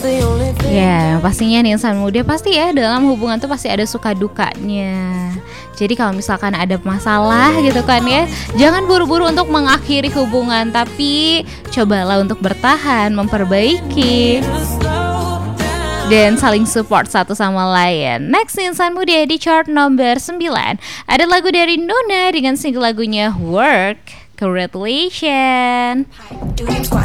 Ya, pastinya nih insan muda pasti ya dalam hubungan tuh pasti ada suka dukanya. Jadi kalau misalkan ada masalah gitu kan ya, jangan buru-buru untuk mengakhiri hubungan, tapi cobalah untuk bertahan, memperbaiki dan saling support satu sama lain. Next insan muda di chart nomor 9 ada lagu dari Nona dengan single lagunya Work. Congratulations.